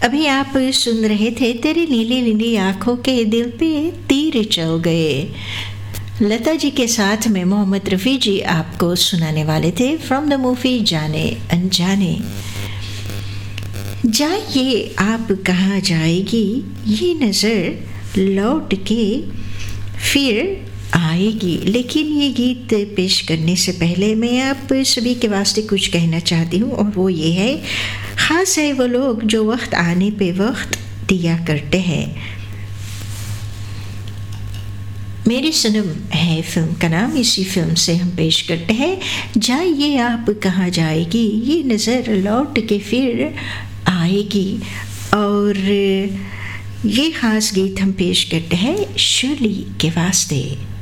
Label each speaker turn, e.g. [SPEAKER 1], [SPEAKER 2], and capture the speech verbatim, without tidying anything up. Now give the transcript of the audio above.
[SPEAKER 1] अभी आप सुन रहे थे तेरी नीली नीली आंखों के दिल पे तीर चल गए। लता जी के साथ में मोहम्मद रफ़ी जी आपको सुनाने वाले थे फ्रॉम द मूवी जाने अनजाने। जाइए आप कहाँ जाएगी ये नज़र लौट के फिर आएगी। लेकिन ये गीत पेश करने से पहले मैं आप सभी के वास्ते कुछ कहना चाहती हूँ, और वो ये है, ख़ास है वो लोग जो वक्त आने पे वक्त दिया करते हैं। मेरी सनम है फिल्म का नाम, इसी फिल्म से हम पेश करते हैं जाइए आप कहाँ जाएगी ये नज़र लौट के फिर आएगी। और ये ख़ास गीत हम पेश करते हैं शर्ली के वास्ते।